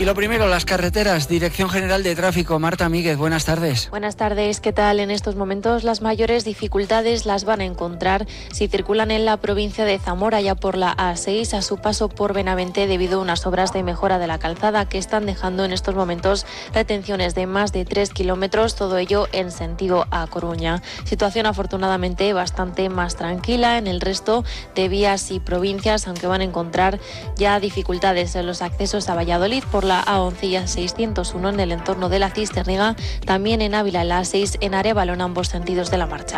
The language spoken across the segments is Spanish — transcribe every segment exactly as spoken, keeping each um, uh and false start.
Y lo primero, las carreteras. Dirección General de Tráfico. Marta Míguez, buenas tardes. Buenas tardes, ¿qué tal? En estos momentos las mayores dificultades las van a encontrar si circulan en la provincia de Zamora, ya por la A seis, a su paso por Benavente, debido a unas obras de mejora de la calzada que están dejando en estos momentos retenciones de más de tres kilómetros, todo ello en sentido a Coruña. Situación afortunadamente bastante más tranquila en el resto de vías y provincias, aunque van a encontrar ya dificultades en los accesos a Valladolid por la A once y A seiscientos uno en el entorno de la Cisterriga, también en Ávila, la A seis en Arévalo, en ambos sentidos de la marcha.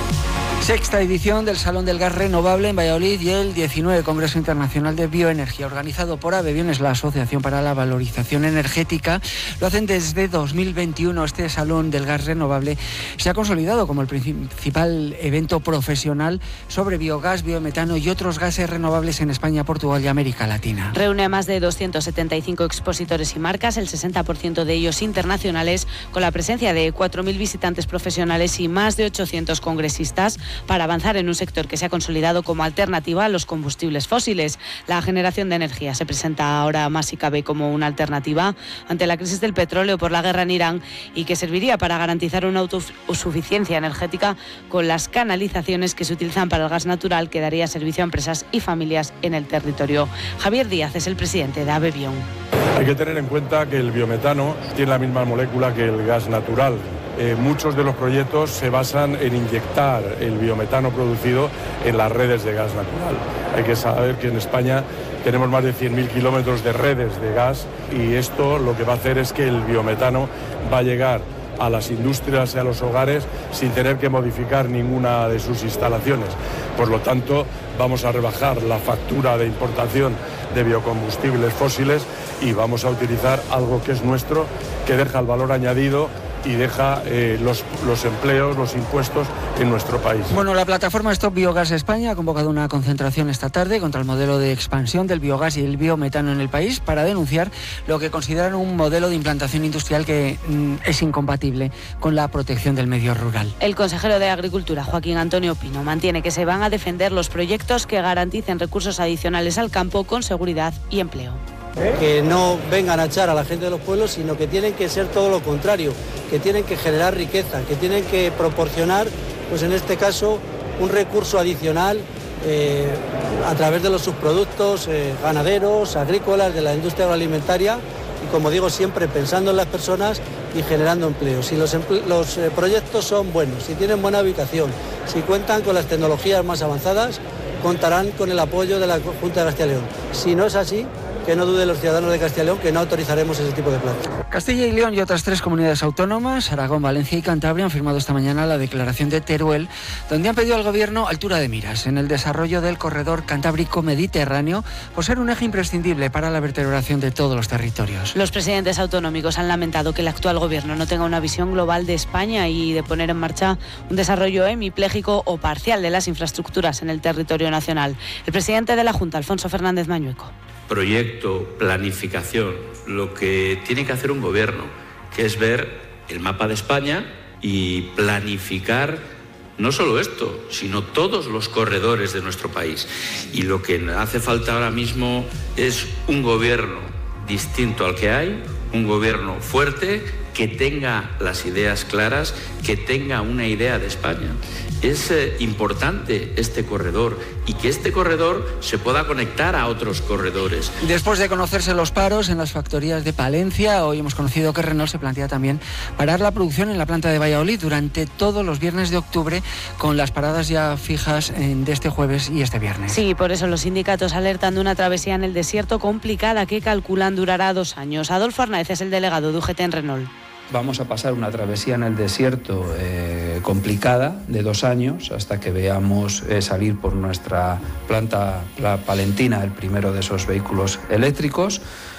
Sexta edición del Salón del Gas Renovable en Valladolid y el diecinueve Congreso Internacional de Bioenergía, organizado por AVEBIONES, la Asociación para la Valorización Energética. Lo hacen desde dos mil veintiuno. Este Salón del Gas Renovable se ha consolidado como el principal evento profesional sobre biogás, biometano y otros gases renovables en España, Portugal y América Latina. Reúne a más de doscientos setenta y cinco expositores y marcas, el sesenta por ciento de ellos internacionales, con la presencia de cuatro mil visitantes profesionales y más de ochocientos congresistas, para avanzar en un sector que se ha consolidado como alternativa a los combustibles fósiles. La generación de energía se presenta ahora más si cabe como una alternativa ante la crisis del petróleo por la guerra en Irán, y que serviría para garantizar una autosuficiencia energética con las canalizaciones que se utilizan para el gas natural, que daría servicio a empresas y familias en el territorio. Javier Díaz es el presidente de AVEBION. Hay que tener en cuenta que el biometano tiene la misma molécula que el gas natural. Eh, muchos de los proyectos se basan en inyectar el biometano producido en las redes de gas natural. Hay que saber que en España tenemos más de cien mil kilómetros de redes de gas, y esto lo que va a hacer es que el biometano va a llegar a las industrias y a los hogares sin tener que modificar ninguna de sus instalaciones. Por lo tanto, vamos a rebajar la factura de importación de biocombustibles fósiles y vamos a utilizar algo que es nuestro, que deja el valor añadido y deja eh, los, los empleos, los impuestos en nuestro país. Bueno, la plataforma Stop Biogas España ha convocado una concentración esta tarde contra el modelo de expansión del biogás y el biometano en el país, para denunciar lo que consideran un modelo de implantación industrial que mm, es incompatible con la protección del medio rural. El consejero de Agricultura, Joaquín Antonio Pino, mantiene que se van a defender los proyectos que garanticen recursos adicionales al campo con seguridad y empleo. Que no vengan a echar a la gente de los pueblos, sino que tienen que ser todo lo contrario, que tienen que generar riqueza, que tienen que proporcionar, pues en este caso, un recurso adicional eh, a través de los subproductos eh, ganaderos, agrícolas, de la industria agroalimentaria, y como digo siempre, pensando en las personas y generando empleo. Si los, emple- los eh, proyectos son buenos, si tienen buena ubicación, si cuentan con las tecnologías más avanzadas, contarán con el apoyo de la Junta de Castilla y León. Si no es así, que no duden los ciudadanos de Castilla y León que no autorizaremos ese tipo de planes. Castilla y León y otras tres comunidades autónomas, Aragón, Valencia y Cantabria, han firmado esta mañana la declaración de Teruel, donde han pedido al Gobierno altura de miras en el desarrollo del corredor cantábrico-mediterráneo, por ser un eje imprescindible para la vertebración de todos los territorios. Los presidentes autonómicos han lamentado que el actual Gobierno no tenga una visión global de España y de poner en marcha un desarrollo hemipléjico o parcial de las infraestructuras en el territorio nacional. El presidente de la Junta, Alfonso Fernández Mañueco. Proyecto, planificación, lo que tiene que hacer un gobierno, que es ver el mapa de España y planificar no solo esto, sino todos los corredores de nuestro país. Y lo que hace falta ahora mismo es un gobierno distinto al que hay, un gobierno fuerte, que tenga las ideas claras, que tenga una idea de España. Es eh, importante este corredor, y que este corredor se pueda conectar a otros corredores. Después de conocerse los paros en las factorías de Palencia, hoy hemos conocido que Renault se plantea también parar la producción en la planta de Valladolid durante todos los viernes de octubre, con las paradas ya fijas de este jueves y este viernes. Sí, por eso los sindicatos alertan de una travesía en el desierto complicada que calculan durará dos años. Adolfo Arnaez es el delegado de U G T en Renault. Vamos a pasar una travesía en el desierto eh, complicada de dos años hasta que veamos eh, salir por nuestra planta la palentina el primero de esos vehículos eléctricos,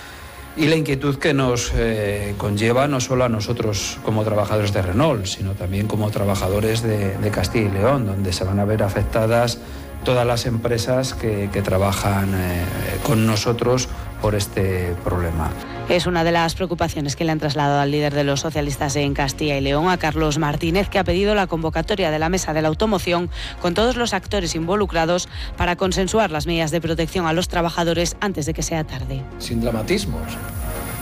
y la inquietud que nos eh, conlleva no solo a nosotros como trabajadores de Renault, sino también como trabajadores de, de Castilla y León, donde se van a ver afectadas todas las empresas que, que trabajan eh, con nosotros por este problema. Es una de las preocupaciones que le han trasladado al líder de los socialistas en Castilla y León, a Carlos Martínez, que ha pedido la convocatoria de la Mesa de la Automoción con todos los actores involucrados para consensuar las medidas de protección a los trabajadores antes de que sea tarde. Sin dramatismos.